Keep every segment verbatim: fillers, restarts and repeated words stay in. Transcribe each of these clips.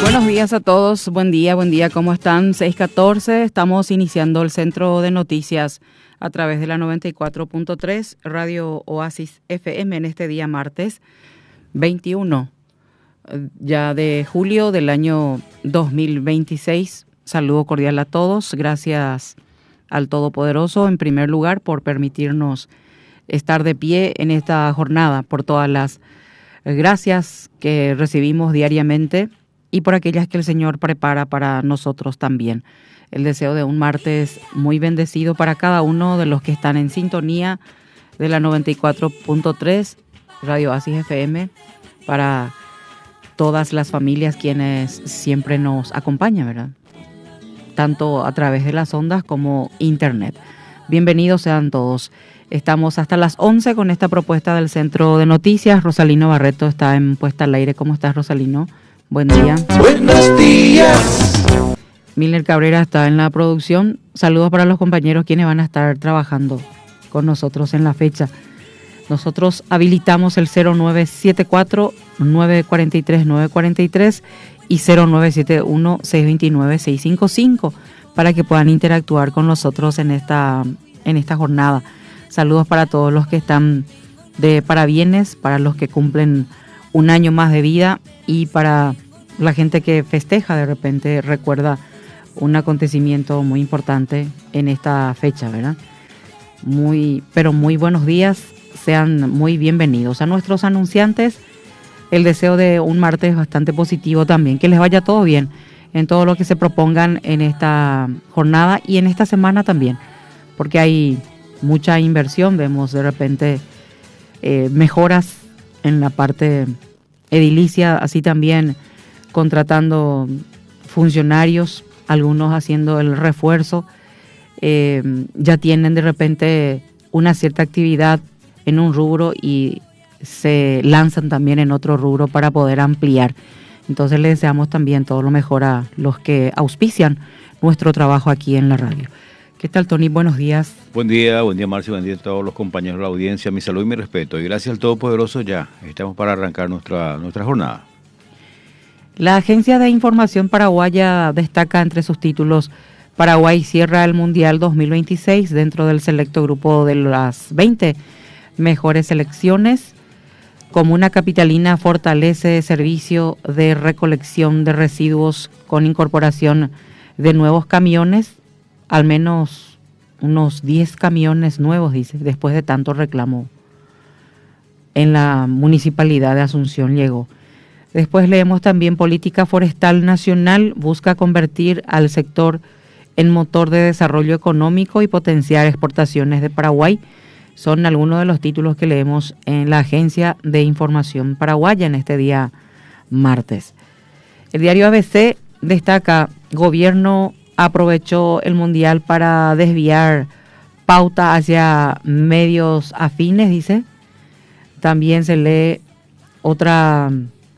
Buenos días a todos, buen día, buen día, ¿cómo están? seis catorce, estamos iniciando el centro de noticias a través de la noventa y cuatro punto tres Radio Oasis F M en este día martes veintiuno ya de julio del año dos mil veintiséis. Saludo cordial a todos, gracias al Todopoderoso en primer lugar por permitirnos estar de pie en esta jornada, por todas las gracias que recibimos diariamente y por aquellas que el Señor prepara para nosotros también. El deseo de un martes muy bendecido para cada uno de los que están en sintonía de la noventa y cuatro punto tres Radio Oasis F M, para todas las familias quienes siempre nos acompañan, ¿verdad? Tanto a través de las ondas como internet. Bienvenidos sean todos. Estamos hasta las once con esta propuesta del Centro de Noticias. Rosalino Barreto está en puesta al aire. ¿Cómo estás, Rosalino? Buen día. Buenos días. Milner Cabrera está en la producción. Saludos para los compañeros quienes van a estar trabajando con nosotros en la fecha. Nosotros habilitamos el cero nueve siete cuatro, nueve cuatro tres, nueve cuatro tres y cero nueve siete uno, seis dos nueve, seis cinco cinco para que puedan interactuar con nosotros en esta, en esta jornada. Saludos para todos los que están de parabienes, para los que cumplen un año más de vida y para la gente que festeja, de repente recuerda un acontecimiento muy importante en esta fecha, ¿verdad? Muy, pero muy buenos días, sean muy bienvenidos. A nuestros anunciantes, el deseo de un martes bastante positivo también, que les vaya todo bien en todo lo que se propongan en esta jornada y en esta semana también, porque hay mucha inversión, vemos de repente eh, mejoras en la parte edilicia, así también contratando funcionarios, algunos haciendo el refuerzo, eh, ya tienen de repente una cierta actividad en un rubro y se lanzan también en otro rubro para poder ampliar. Entonces les deseamos también todo lo mejor a los que auspician nuestro trabajo aquí en la radio. ¿Qué tal, Tony? Buenos días. Buen día, buen día, Marcio, buen día a todos los compañeros de la audiencia. Mi salud y mi respeto. Y gracias al Todopoderoso ya estamos para arrancar nuestra, nuestra jornada. La Agencia de Información Paraguaya destaca entre sus títulos: Paraguay cierra el Mundial dos mil veintiséis dentro del selecto grupo de las veinte mejores selecciones. Comuna Capitalina fortalece servicio de recolección de residuos con incorporación de nuevos camiones, al menos unos diez camiones nuevos, dice, después de tanto reclamo en la Municipalidad de Asunción llegó. Después leemos también: Política Forestal Nacional busca convertir al sector en motor de desarrollo económico y potenciar exportaciones de Paraguay. Son algunos de los títulos que leemos en la Agencia de Información Paraguaya en este día martes. El diario A B C destaca: Gobierno aprovechó el Mundial para desviar pauta hacia medios afines, dice. También se lee otra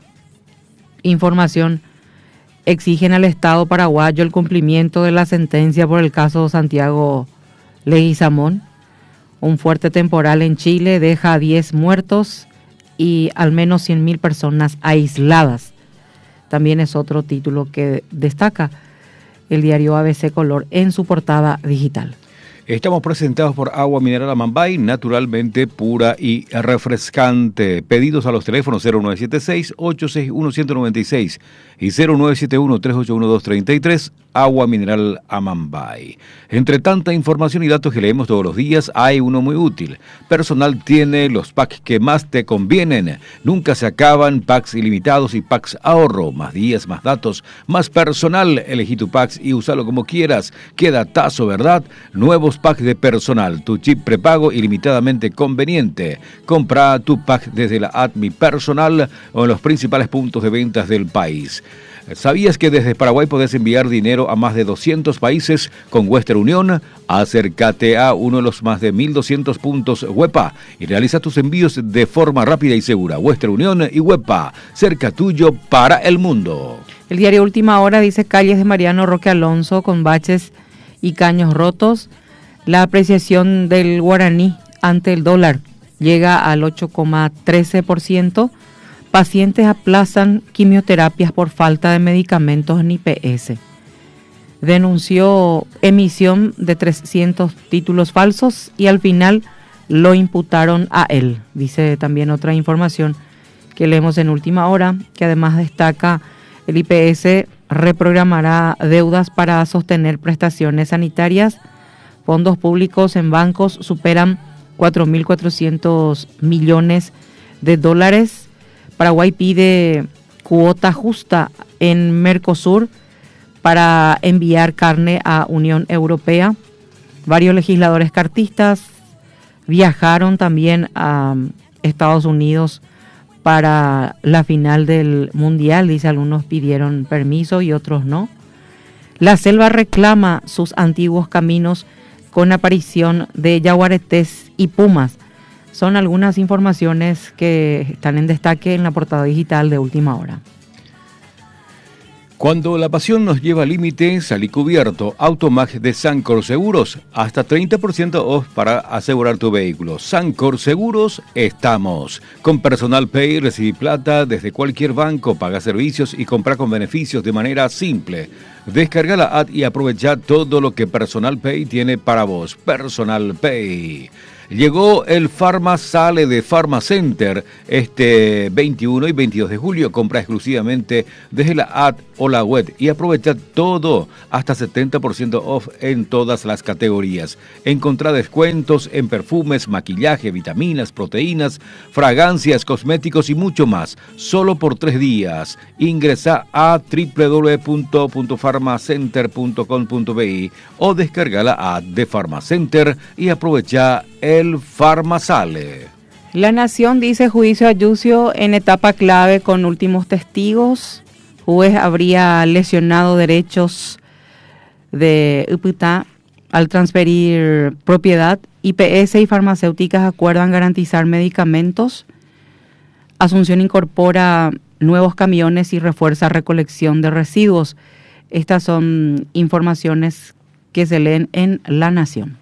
información: exigen al Estado paraguayo el cumplimiento de la sentencia por el caso Santiago Leguizamón. Un fuerte temporal en Chile deja a diez muertos y al menos cien mil personas aisladas. También es otro título que destaca el diario A B C Color en su portada digital. Estamos presentados por Agua Mineral Amambay, naturalmente pura y refrescante. Pedidos a los teléfonos cero nueve siete seis, ocho seis uno, uno cero nueve seis y cero nueve siete uno, tres ocho uno, dos tres tres. Agua Mineral Amambay. Entre tanta información y datos que leemos todos los días, hay uno muy útil. Personal tiene los packs que más te convienen. Nunca se acaban, packs ilimitados y packs ahorro. Más días, más datos, más personal. Elegí tu packs y úsalo como quieras. Qué datazo, ¿verdad? Nuevos packs de personal. Tu chip prepago ilimitadamente conveniente. Compra tu pack desde la app Mi Personal o en los principales puntos de ventas del país. ¿Sabías que desde Paraguay podés enviar dinero a más de doscientos países con Western Union? Acércate a uno de los más de mil doscientos puntos WEPA y realiza tus envíos de forma rápida y segura. Western Union y WEPA, cerca tuyo para el mundo. El diario Última Hora dice: calles de Mariano Roque Alonso con baches y caños rotos. La apreciación del guaraní ante el dólar llega al ocho coma trece por ciento. Pacientes aplazan quimioterapias por falta de medicamentos en I P S. Denunció emisión de trescientos títulos falsos y al final lo imputaron a él. Dice también otra información que leemos en última hora, que además destaca el I P S reprogramará deudas para sostener prestaciones sanitarias. Fondos públicos en bancos superan cuatro mil cuatrocientos millones de dólares. Paraguay pide cuota justa en Mercosur para enviar carne a Unión Europea. Varios legisladores cartistas viajaron también a Estados Unidos para la final del Mundial. Dice, algunos pidieron permiso y otros no. La selva reclama sus antiguos caminos con aparición de yaguaretés y pumas. Son algunas informaciones que están en destaque en la portada digital de Última Hora. Cuando la pasión nos lleva al límite, salí cubierto. Automag de Sancor Seguros. Hasta treinta por ciento off para asegurar tu vehículo. Sancor Seguros, estamos. Con Personal Pay recibí plata desde cualquier banco, paga servicios y compra con beneficios de manera simple. Descarga la app y aprovecha todo lo que Personal Pay tiene para vos. Personal Pay. Llegó el Farmasale de Pharmacenter este veintiuno y veintidós de julio. Compra exclusivamente desde la app o la web y aprovecha todo hasta setenta por ciento off en todas las categorías. Encontrá descuentos en perfumes, maquillaje, vitaminas, proteínas, fragancias, cosméticos y mucho más. Solo por tres días. Ingresa a doble u doble u doble u punto farmacenter punto com punto be o descarga la app de Pharmacenter y aprovecha el Farmasale. La Nación dice juicio a Yucio en etapa clave con últimos testigos. Juez habría lesionado derechos de U P T A al transferir propiedad. I P S y farmacéuticas acuerdan garantizar medicamentos. Asunción incorpora nuevos camiones y refuerza recolección de residuos. Estas son informaciones que se leen en La Nación.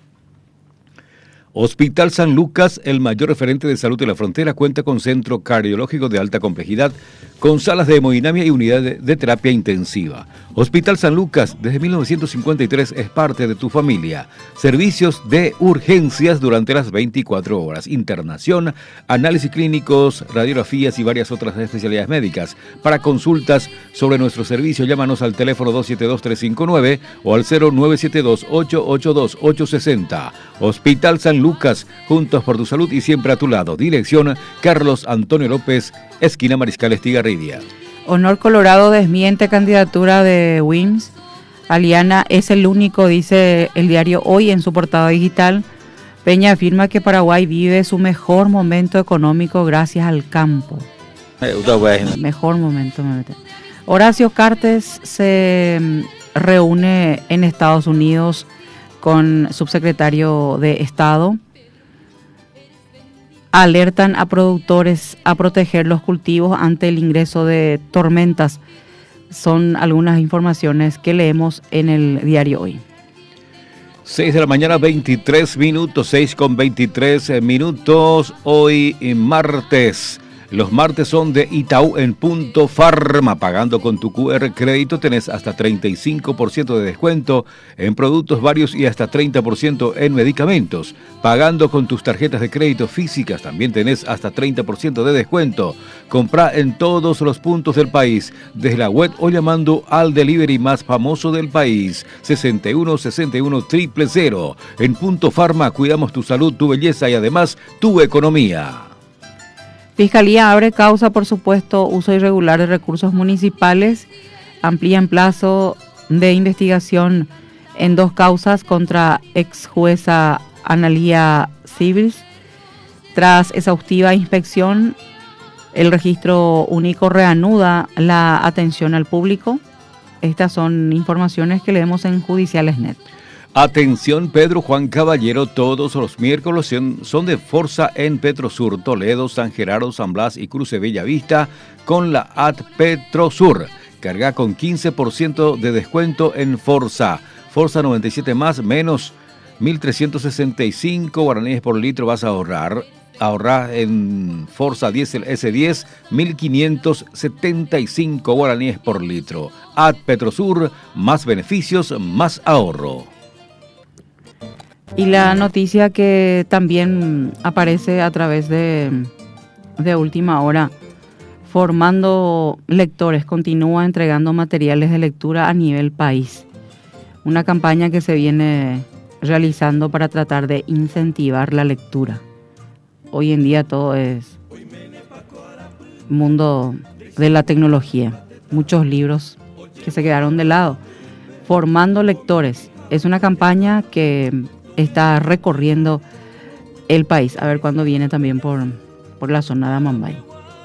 Hospital San Lucas, el mayor referente de salud de la frontera, cuenta con centro cardiológico de alta complejidad, con salas de hemodinamia y unidad de, de terapia intensiva. Hospital San Lucas, desde mil novecientos cincuenta y tres, es parte de tu familia. Servicios de urgencias durante las veinticuatro horas. Internación, análisis clínicos, radiografías y varias otras especialidades médicas. Para consultas sobre nuestro servicio, llámanos al teléfono dos siete dos, tres cinco nueve o al cero nueve siete dos, ocho ocho dos, ocho seis cero. Hospital San Lucas, juntos por tu salud y siempre a tu lado. Dirección Carlos Antonio López, esquina Mariscal Estigarribia. Honor Colorado desmiente candidatura de W I M S. Aliana es el único, dice el diario Hoy en su portada digital. Peña afirma que Paraguay vive su mejor momento económico gracias al campo. Mejor momento. Horacio Cartes se reúne en Estados Unidos con subsecretario de Estado. Alertan a productores a proteger los cultivos ante el ingreso de tormentas. Son algunas informaciones que leemos en el diario Hoy. seis de la mañana, veintitrés minutos, seis con veintitrés minutos, hoy martes. Los martes son de Itaú en Punto Farma. Pagando con tu cu erre crédito tenés hasta treinta y cinco por ciento de descuento en productos varios y hasta treinta por ciento en medicamentos. Pagando con tus tarjetas de crédito físicas también tenés hasta treinta por ciento de descuento. Comprá en todos los puntos del país, desde la web o llamando al delivery más famoso del país, sesenta y uno sesenta y uno cero cero cero. En Punto Farma cuidamos tu salud, tu belleza y además tu economía. Fiscalía abre causa por supuesto uso irregular de recursos municipales. Amplían plazo de investigación en dos causas contra ex jueza Analía Civils. Tras exhaustiva inspección, el registro único reanuda la atención al público. Estas son informaciones que leemos en Judiciales Net. Atención Pedro Juan Caballero, todos los miércoles son de Forza en Petrosur, Toledo, San Gerardo, San Blas y Cruce Bellavista con la app Petrosur. Carga con quince por ciento de descuento en Forza. Forza noventa y siete más, menos mil trescientos sesenta y cinco guaraníes por litro vas a ahorrar. ahorrás en Forza Diesel S diez mil quinientos setenta y cinco guaraníes por litro. Ad Petrosur, más beneficios, más ahorro. Y la noticia que también aparece a través de, de Última Hora, formando lectores, continúa entregando materiales de lectura a nivel país. Una campaña que se viene realizando para tratar de incentivar la lectura. Hoy en día todo es mundo de la tecnología. Muchos libros que se quedaron de lado. Formando lectores. Es una campaña que está recorriendo el país. A ver cuándo viene también por, por la zona de Amambay.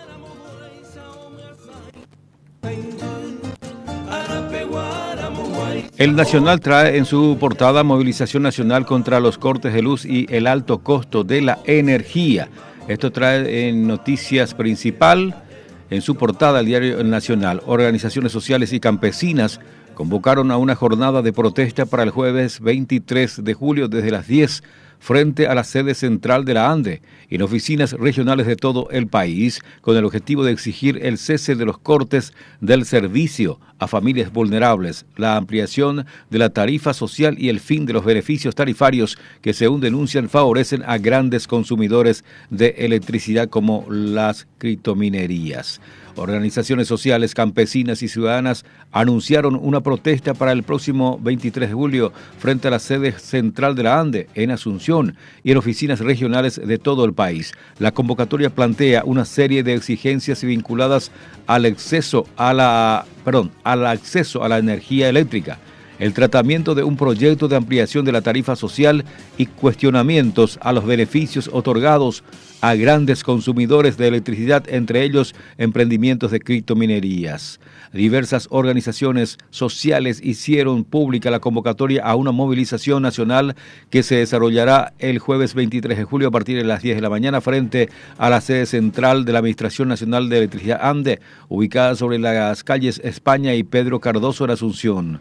El Nacional trae en su portada movilización nacional contra los cortes de luz y el alto costo de la energía. Esto trae en noticias principal en su portada el diario El Nacional. Organizaciones sociales y campesinas convocaron a una jornada de protesta para el jueves veintitrés de julio desde las diez frente a la sede central de la ANDE, en oficinas regionales de todo el país, con el objetivo de exigir el cese de los cortes del servicio a familias vulnerables, la ampliación de la tarifa social y el fin de los beneficios tarifarios que, según denuncian, favorecen a grandes consumidores de electricidad como las criptominerías. Organizaciones sociales, campesinas y ciudadanas anunciaron una protesta para el próximo veintitrés de julio frente a la sede central de la ANDE en Asunción y en oficinas regionales de todo el país. La convocatoria plantea una serie de exigencias vinculadas al acceso a la, perdón, al acceso a la energía eléctrica, el tratamiento de un proyecto de ampliación de la tarifa social y cuestionamientos a los beneficios otorgados a grandes consumidores de electricidad, entre ellos emprendimientos de criptominerías. Diversas organizaciones sociales hicieron pública la convocatoria a una movilización nacional que se desarrollará el jueves veintitrés de julio a partir de las diez de la mañana frente a la sede central de la Administración Nacional de Electricidad ANDE, ubicada sobre las calles España y Pedro Cardoso en Asunción.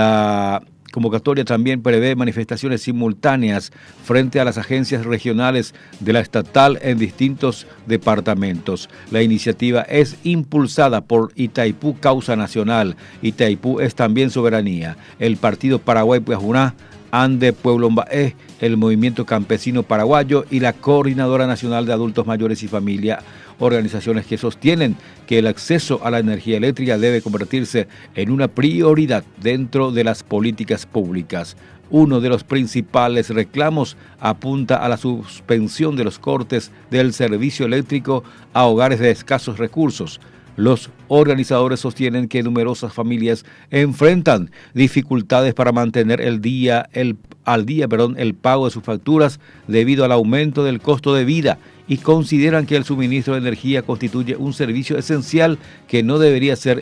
La convocatoria también prevé manifestaciones simultáneas frente a las agencias regionales de la estatal en distintos departamentos. La iniciativa es impulsada por Itaipú Causa Nacional. Itaipú es también soberanía. El Partido Paraguay Puajuná, ANDE Pueblo Mbaé, el Movimiento Campesino Paraguayo y la Coordinadora Nacional de Adultos Mayores y Familia, organizaciones que sostienen que el acceso a la energía eléctrica debe convertirse en una prioridad dentro de las políticas públicas. Uno de los principales reclamos apunta a la suspensión de los cortes del servicio eléctrico a hogares de escasos recursos. Los organizadores sostienen que numerosas familias enfrentan dificultades para mantener el día, el, al día perdón, el pago de sus facturas debido al aumento del costo de vida y consideran que el suministro de energía constituye un servicio esencial que no debería ser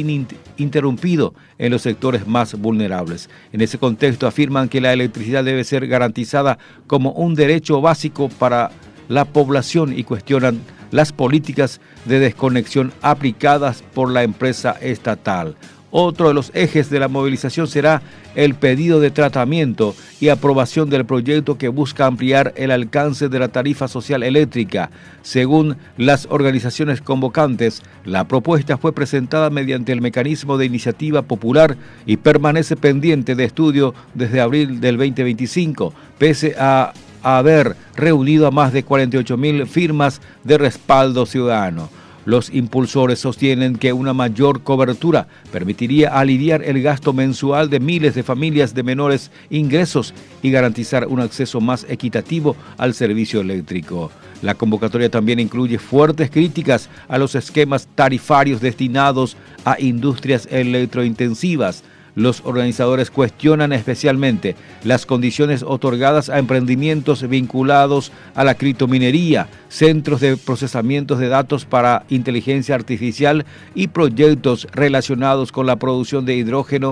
interrumpido en los sectores más vulnerables. En ese contexto afirman que la electricidad debe ser garantizada como un derecho básico para la población y cuestionan las políticas de desconexión aplicadas por la empresa estatal. Otro de los ejes de la movilización será el pedido de tratamiento y aprobación del proyecto que busca ampliar el alcance de la tarifa social eléctrica. Según las organizaciones convocantes, la propuesta fue presentada mediante el mecanismo de iniciativa popular y permanece pendiente de estudio desde abril del veinte veinticinco, pese a haber reunido a más de cuarenta y ocho mil firmas de respaldo ciudadano. Los impulsores sostienen que una mayor cobertura permitiría aliviar el gasto mensual de miles de familias de menores ingresos y garantizar un acceso más equitativo al servicio eléctrico. La convocatoria también incluye fuertes críticas a los esquemas tarifarios destinados a industrias electrointensivas. Los organizadores cuestionan especialmente las condiciones otorgadas a emprendimientos vinculados a la criptominería, centros de procesamiento de datos para inteligencia artificial y proyectos relacionados con la producción de hidrógeno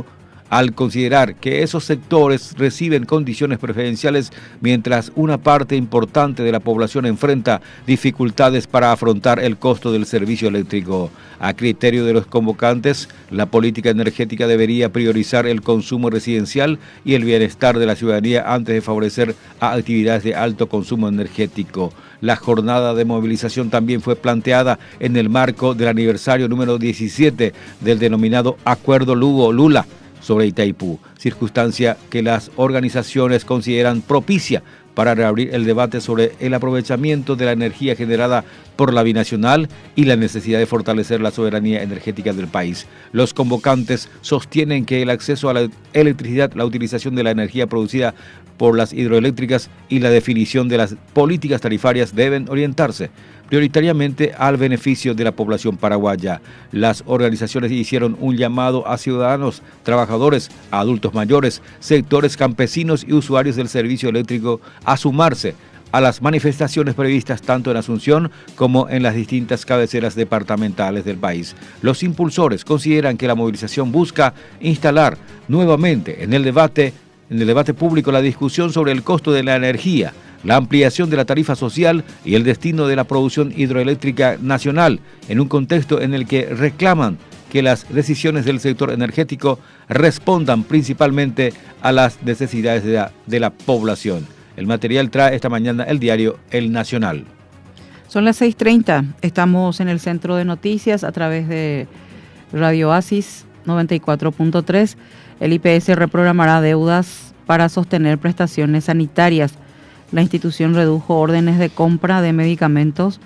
al considerar que esos sectores reciben condiciones preferenciales mientras una parte importante de la población enfrenta dificultades para afrontar el costo del servicio eléctrico. A criterio de los convocantes, la política energética debería priorizar el consumo residencial y el bienestar de la ciudadanía antes de favorecer a actividades de alto consumo energético. La jornada de movilización también fue planteada en el marco del aniversario número diecisiete del denominado Acuerdo Lugo-Lula sobre Itaipú, circunstancia que las organizaciones consideran propicia para reabrir el debate sobre el aprovechamiento de la energía generada por la binacional y la necesidad de fortalecer la soberanía energética del país. Los convocantes sostienen que el acceso a la electricidad, la utilización de la energía producida por las hidroeléctricas y la definición de las políticas tarifarias deben orientarse prioritariamente al beneficio de la población paraguaya. Las organizaciones hicieron un llamado a ciudadanos, trabajadores, adultos mayores, sectores campesinos y usuarios del servicio eléctrico a sumarse a las manifestaciones previstas tanto en Asunción como en las distintas cabeceras departamentales del país. Los impulsores consideran que la movilización busca instalar nuevamente en el debate, en el debate público la discusión sobre el costo de la energía, la ampliación de la tarifa social y el destino de la producción hidroeléctrica nacional, en un contexto en el que reclaman que las decisiones del sector energético respondan principalmente a las necesidades de la, de la población. El material trae esta mañana el diario El Nacional. Son las seis treinta, estamos en el centro de noticias a través de Radio Oasis noventa y cuatro punto tres. El I P S reprogramará deudas para sostener prestaciones sanitarias. La institución redujo órdenes de compra de medicamentos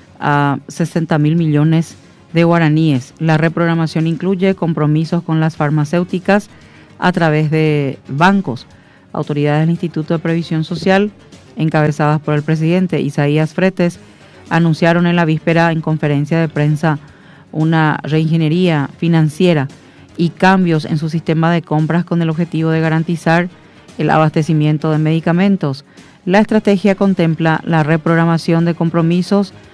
a sesenta mil millones de guaraníes. La reprogramación incluye compromisos con las farmacéuticas a través de bancos. Autoridades del Instituto de Previsión Social, encabezadas por el presidente Isaías Fretes, anunciaron en la víspera en conferencia de prensa una reingeniería financiera y cambios en su sistema de compras con el objetivo de garantizar el abastecimiento de medicamentos. La estrategia contempla la reprogramación de compromisos